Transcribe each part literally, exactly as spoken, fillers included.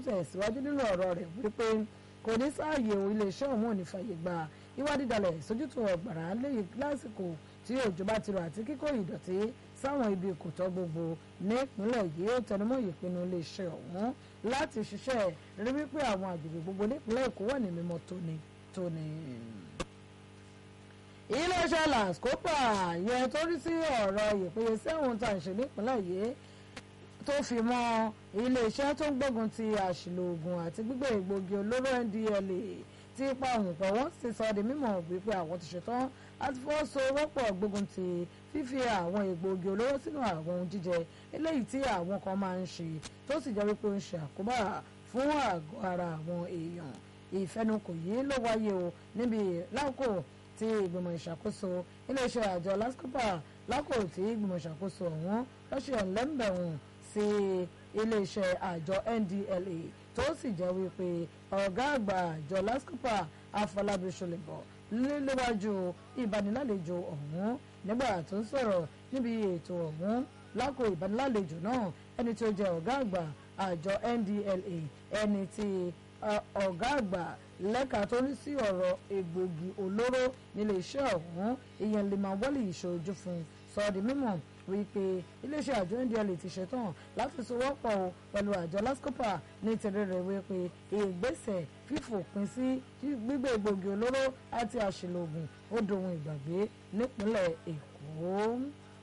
tẹ̀síwájú nínú ọ̀rọ̀ rẹ̀ wípé kò ní sáàyè iléeṣẹ́ òun ò ní fàyè gba ìwà dídalẹ̀ sójútó ọ̀gbàrá lẹ́yìn lásìkò tí òjò bá ti rọ̀ àti kíkó ìdọ̀tí sáwọn ibi ìkòtọ́ gbogbo nípínlẹ̀ yìí ó tẹnumọ́ ìpinnu iléeṣẹ́ ọ̀hún láti ṣiṣẹ́ rí wípé àwọn àgbègbè gbogbo nípínlẹ̀ Èkó wà ní mímọ́ tónítóní. iléeṣẹ́ LASCOPA yẹn tó rí sí ọ̀rọ̀ ìpèsè ohun tá à ń ṣe nípínlẹ̀ yìí tó fi mọ́ iléeṣẹ́ tó ń gbógun ti àṣìlò oògùn àti gbígbé egbògi olóró N D L A ti pa òun pọ̀ wọ́n sì sọ di mímọ̀ wípé àwọn ti ṣetán láti fọwọ́sowọ́pọ̀ gbógun ti fífi àwọn egbògi olóró sínú àwọn ohun jíjẹ eléyìí tí àwọn kan máa ń ṣe tó sì jẹ́ wípé ó ń ṣe àkóbá fún àgọ́ ara àwọn èèyàn. ìfẹnukò yìí ló wáyé o níbi lákòó tí ìgbìmọ̀ ìṣàkóso iléeṣẹ́ àjọ LASCOPA lákòó tí ìgbìmọ̀ ìṣàkóso ọ̀hún lọ́sẹ̀ lẹ́mbẹ̀wọ̀n sí iléeṣẹ́ àjọ N D L A tó sì jẹ́ wípé ọ̀gá àgbà àjọ LASCOPA Afọlábí Ṣọlẹ̀bọ̀ léwájú ìbanilálejò ọ̀hún nígbà tó ń sọ̀rọ̀ níbi ètò ọ̀hún lákò ìbanilálejò náà ẹni tí ó jẹ́ ọ̀gá àgbà àjọ N D L A ẹni tí ọ̀gá àgbà lẹ́ka tó ní sí ọ̀rọ̀ egbògi olóró nílé iṣẹ́ ọ̀hún ìyẹn Limawoli ìṣojú fún sọ di mímọ̀ wípé iléeṣẹ́ àjọ N D L A ti ṣetán láti sowọ́pọ̀ pẹ̀lú àjọ LASCOPA ní tẹ̀lé rẹ̀ wípé ìgbésẹ̀ fífòpin sí gbígbé egbògi olóró àti àṣìlò oògùn ó dohun ìgbàgbé nípínlẹ̀ Èkó.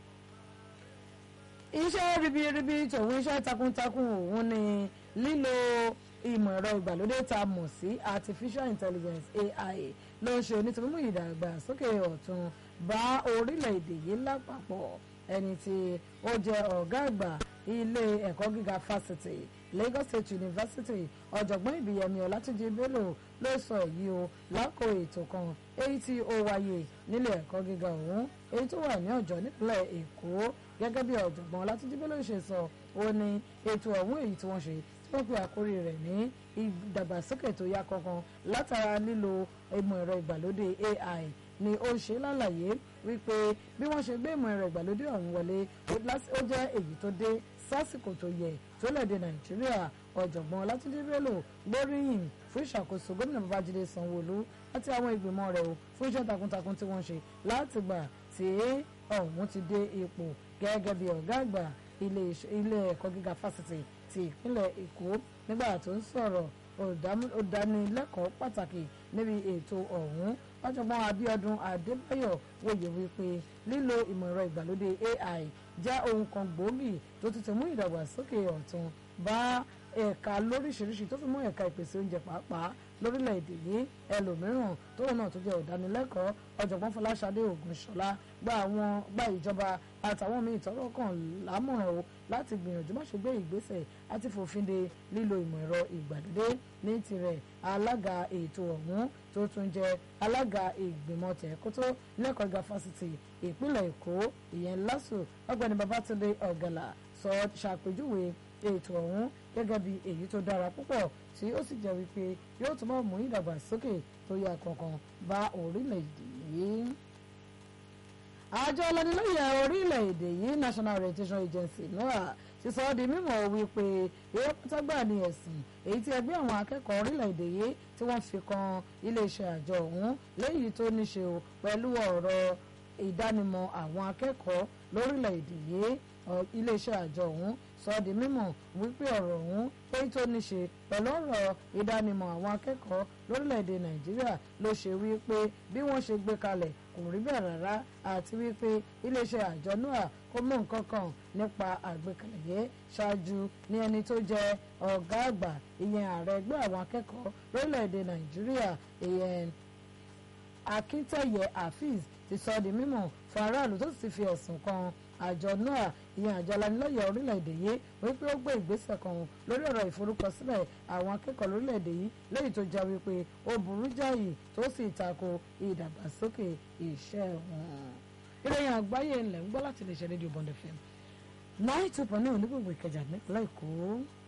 iṣẹ́ ribiribi tòun iṣẹ́ takuntakun òun ni lílo ìmọ̀ ẹ̀rọ ìgbàlódé tá a mọ̀ sí artificial intelligence A I ló ń ṣe nítorí mú ìdàgbàsókè ọ̀tun bá orílẹ̀-èdè yìí lápapọ̀. ẹni tí ó jẹ́ ọ̀gá àgbà ilé ẹ̀kọ́ gíga fásitì Lagos State University ọ̀jọ̀gbọ́n Ìbíyẹmí Ọlátúnjí Bello ló sọ èyí o lákò ètò kan èyí tí ó wáyé nílé ẹ̀kọ́ gíga ọ̀hún èyí tó wà ní Ọ̀jọ́ nípínlẹ̀ Èkó gẹ́gẹ́ bí ọ̀jọ̀gbọ́n Ọlátúnjí Bello ṣe sọ ó ní ètò ọ̀hún èyí tí wọ́n ṣe tí wọ́n pe àkórí rẹ̀ ní ìdàgbàsókè tó yá kankan látara lílo ìmọ̀ ẹ̀rọ ìgbàlódé A I ni ó ṣe lálàyé wípé bí wọ́n ṣe gbé ìmọ̀ ẹ̀rọ ìgbàlódé ọ̀hún wọlé ó jẹ́ èyí tó dé sásìkò tó yẹ tó lẹ̀dẹ̀ Nàìjíríà. ọ̀jọ̀gbọ́n Ọlátúnjí Bello gbóríyìn fún ìṣàkóso gómìnà Babájídé Sanwó-Olú àti àwọn ìgbìmọ̀ rẹ̀ o fún iṣẹ́ takuntakun tí wọ́n ṣe láti gbà tí ọ̀hún ti dé ipò gẹ́gẹ́ bí ọ̀gá àgbà ilé ẹ̀kọ́ gíga fásitì ti ìpínlẹ̀ Èkó nígbà tó ń sọ̀rọ̀ olùdánilẹ́kọ̀ọ́ pàtàkì níbi ètò ọ̀hún. ọ̀jọ̀gbọ́n Abíọ́dún Adébáyọ̀ wòye wípé lílo ìmọ̀ ẹ̀rọ ìgbàlódé A I jẹ́ ohun kan gbòógì tó ti tẹ̀ mú ìdàgbàsókè ọ̀tun bá ẹ̀ka lóríṣiríṣi tó fi mú ẹ̀ka ìpèsè oúnjẹ pàápàá lórílẹ̀‐èdè yìí. ẹlòmíràn tóun náà tó jẹ́ ọ̀dánilẹ́kọ̀ọ́ ọ̀jọ̀gbọ́n Fọláṣadé Ògúnṣọlá gba àwọn gba ìjọba àtàwọn míì tọ́rọ̀ kàn lámọ̀ràn o láti gbìyànjú má ṣe gbé ìgbésẹ̀ àti fòfin de lílo ìmọ̀ ẹ̀rọ ìgbàlódé ní tirẹ̀. alága ètò ọ̀hún tó tún jẹ́ alága ìgbìmọ̀ tẹ̀kótó lẹ́kọ̀ọ́ gíga fásitì ìpínlẹ̀ Èkó ìyẹn LASU ọ̀gbẹ́ni Babátúndé Ọ̀gàlà sọ ṣàpèjúwe ètò ọ̀hún gẹ́gẹ́ bí èyí tó dára púpọ̀ tí ó sì jẹ́ wípé yóò túbọ̀ mú ìdàgbàsókè tó yá kankan bá orílẹ̀-èdè yìí. àjọ ọlọ́nilẹ́yẹ orílẹ̀-èdè yìí National Orientation Agency NOAA ti sọ ọ́ di mímọ̀ wípé ìrọ́pútàgbà ni ẹ̀sìn èyí tí ẹgbẹ́ àwọn akẹ́kọ̀ọ́ orílẹ̀-èdè yìí tí wọ́n fi kan iléeṣẹ́ àjọ ọ̀hún léyìí tó níṣe o pẹ̀lú ọ̀rọ̀ ìdánimọ̀ àwọn akẹ́kọ̀ọ́ lórílẹ̀-èdè yìí. iléeṣẹ́ àjọ ọ̀hún sọ di mímọ̀ wípé ọ̀rọ̀ ọ̀hún èyí tó níṣe pẹ̀lú ọ̀rọ̀ ìdánimọ̀ àwọn akẹ́kọ̀ọ́ lórílẹ̀‐èdè Nàìjíríà ló ṣe wípé bí wọ́n ṣe gbé kalẹ̀ kò rí bẹ́ẹ̀ rárá àti wípé iléeṣẹ́ àjọ NOAA kò mọ̀ nǹkan kan nípa àgbékalẹ̀ yẹn ṣáájú ní ẹni tó jẹ́ ọ̀gá àgbà ìyẹn ààrẹ ẹgbẹ́ àwọn akẹ́kọ̀ọ́ lórílẹ̀‐èdè Nàìjíríà ìyẹn Akíntẹ̀yẹ Afeez ti sọ di mímọ̀ fún aráàlú tó sì fi ẹ̀sùn kan àjọ NOAA ìyẹn àjọ alanilọ́yẹ̀ orílẹ̀-èdè yìí wípé ó gbé ìgbésẹ̀ kan lórí ọ̀rọ̀ ìforúkọsílẹ̀ àwọn akẹ́kọ̀ọ́ lórílẹ̀-èdè yìí lẹ́yìn tó já wípé ó burú jáì tó sì tako ìdàgbàsókè iṣẹ́ wọn. ìròyìn àgbáyé ńlẹ̀ ń gbọ́ láti lè ṣe rédíò Bond F M nine two point nine onígbòǹgbò Ìkẹjà nípínlẹ̀ Èkó.